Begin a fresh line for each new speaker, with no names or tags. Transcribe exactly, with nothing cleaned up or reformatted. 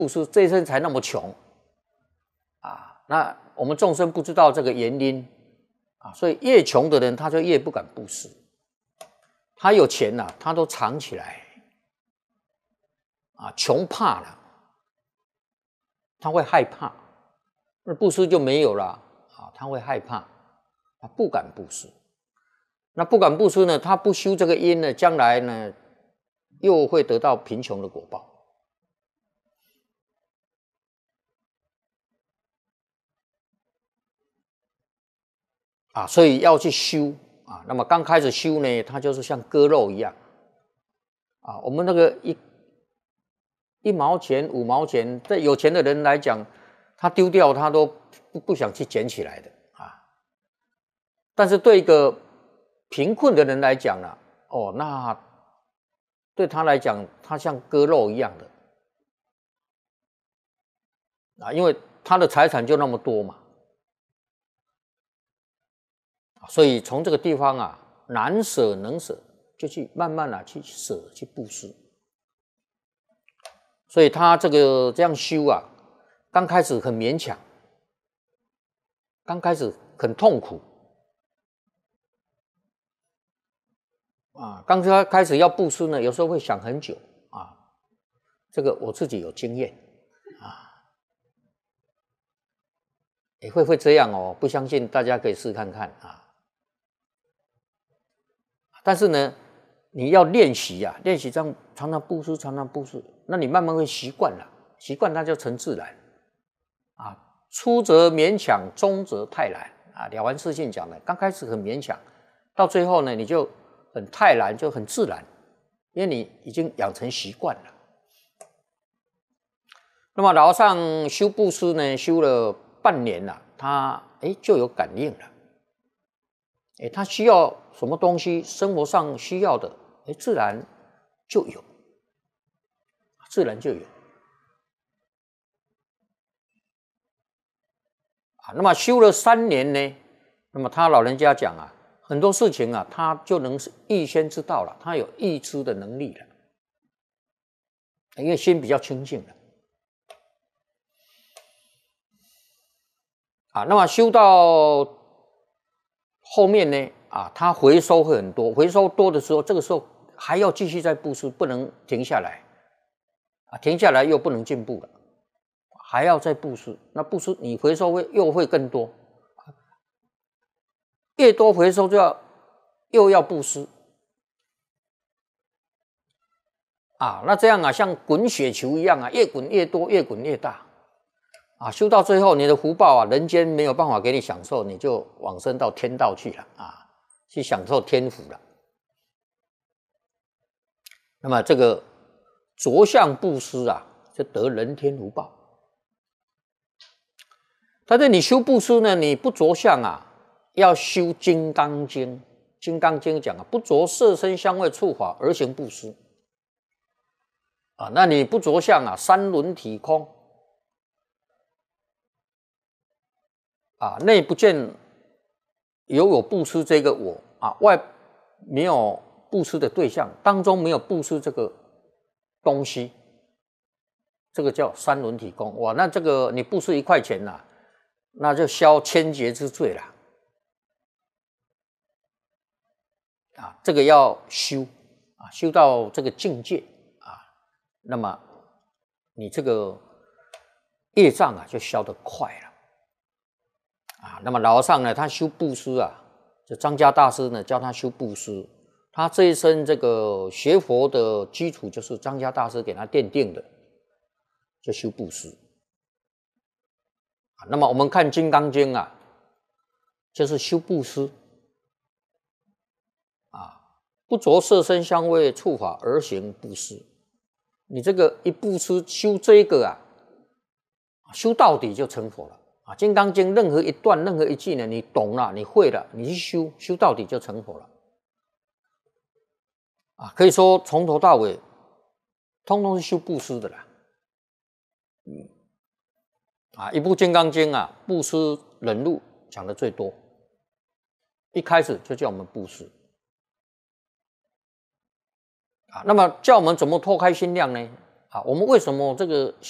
布施这一生才那么穷啊？那我们众生不知道这个原因啊，所以越穷的人他就越不敢布施。他有钱呐、啊，他都藏起来啊，穷怕了，他会害怕，那布施就没有了啊，他会害怕，他不敢布施。那不敢布施呢，他不修这个因呢，将来呢又会得到贫穷的果报。啊，所以要去修啊。那么刚开始修呢，它就是像割肉一样啊。我们那个一一毛钱、五毛钱，对有钱的人来讲，他丢掉他都不不想去捡起来的啊。但是对一个贫困的人来讲呢、啊，哦，那对他来讲，他像割肉一样的啊，因为他的财产就那么多嘛。所以从这个地方啊，难舍能舍，就去慢慢啊去舍去布施。所以他这个这样修啊，刚开始很勉强，刚开始很痛苦啊。刚开始要布施呢，有时候会想很久啊。这个我自己有经验啊，也会会这样哦。不相信大家可以试看看啊。但是呢，你要练习呀、啊，练习这样常常布施，常常布施，那你慢慢会习惯了，习惯它就成自然啊。初则勉强，中则泰然啊。了凡四训讲的，刚开始很勉强，到最后呢，你就很泰然，就很自然，因为你已经养成习惯了。那么老和尚修布施呢，修了半年了、啊，他哎就有感应了。哎，他需要什么东西，生活上需要的，哎，自然就有，自然就有。啊，那么修了三年呢，那么他老人家讲啊，很多事情啊，他就能预先知道了，他有预知的能力了，因为心比较清净了。啊，那么修到后面呢，啊，它回收会很多，回收多的时候，这个时候还要继续再布施，不能停下来，啊，停下来又不能进步了，还要再布施。那布施你回收会又会更多，越多回收就要又要布施，啊，那这样啊，像滚雪球一样啊，越滚越多，越滚越大。啊，修到最后，你的福报啊，人间没有办法给你享受，你就往生到天道去了啊，去享受天福了。那么这个着相布施啊，就得人天福报。但是你修布施呢，你不着相啊，要修《金刚经》。《金刚经》讲啊，不着色身香味触法而行布施啊，那你不着相啊，三轮体空。啊，内不见有有布施这个我啊，外没有布施的对象，当中没有布施这个东西，这个叫三轮体空。哇，那这个你布施一块钱呐、啊，那就消千劫之罪了。啊，这个要修啊，修到这个境界啊，那么你这个业障啊就消得快了。啊，那么老和尚呢，他修布施啊，就张家大师呢教他修布施，他这一生这个学佛的基础就是张家大师给他奠定的，就修布施。啊，那么我们看《金刚经》啊，就是修布施，啊，不着色身香味触法而行布施。你这个一布施修这个啊，修到底就成佛了。啊，《金刚经》任何一段、任何一句呢，你懂了，你会了，你去修，修到底就成佛了。啊，可以说从头到尾，通通是修布施的啦。嗯，啊，一部《金刚经》啊，布施忍辱讲的最多，一开始就叫我们布施。啊，那么叫我们怎么拓开心量呢？啊，我们为什么这个